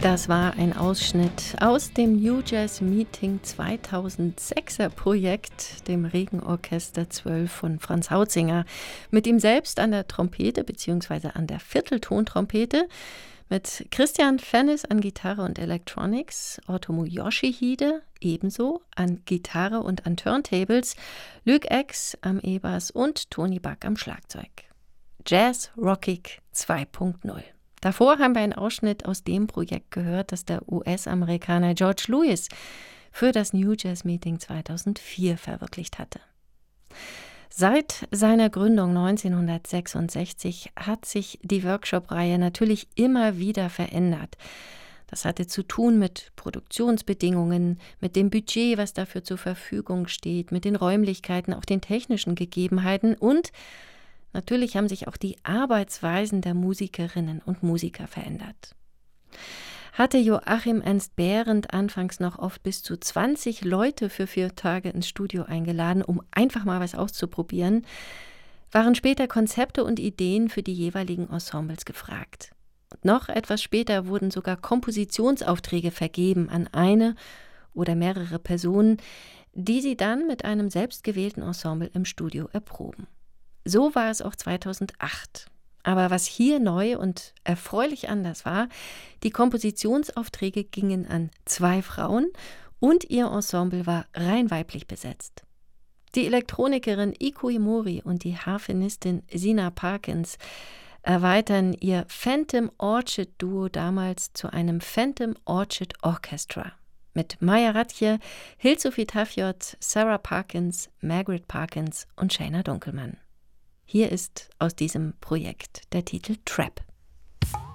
Das war ein Ausschnitt aus dem New Jazz Meeting 2006er Projekt, dem Regenorchester 12 von Franz Hautzinger, mit ihm selbst an der Trompete bzw. an der Vierteltontrompete, mit Christian Fennis an Gitarre und Electronics, Otomo Yoshihide ebenso an Gitarre und an Turntables, Luc X am E-Bass und Tony Buck am Schlagzeug. Jazz Rockig 2.0. Davor haben wir einen Ausschnitt aus dem Projekt gehört, das der US-Amerikaner George Lewis für das New Jazz Meeting 2004 verwirklicht hatte. Seit seiner Gründung 1966 hat sich die Workshop-Reihe natürlich immer wieder verändert. Das hatte zu tun mit Produktionsbedingungen, mit dem Budget, was dafür zur Verfügung steht, mit den Räumlichkeiten, auch den technischen Gegebenheiten und natürlich haben sich auch die Arbeitsweisen der Musikerinnen und Musiker verändert. Hatte Joachim Ernst Behrendt anfangs noch oft bis zu 20 Leute für 4 Tage ins Studio eingeladen, um einfach mal was auszuprobieren, waren später Konzepte und Ideen für die jeweiligen Ensembles gefragt. Und noch etwas später wurden sogar Kompositionsaufträge vergeben an eine oder mehrere Personen, die sie dann mit einem selbstgewählten Ensemble im Studio erproben. So war es auch 2008. Aber was hier neu und erfreulich anders war, die Kompositionsaufträge gingen an 2 Frauen und ihr Ensemble war rein weiblich besetzt. Die Elektronikerin Iko Imori und die Harfenistin Sina Parkins erweitern ihr Phantom Orchid Duo damals zu einem Phantom Orchid Orchestra mit Maya Ratje, Hilde-Sophie Tafjot, Sarah Parkins, Margaret Parkins und Shayna Dunkelmann. Hier ist aus diesem Projekt der Titel Trap.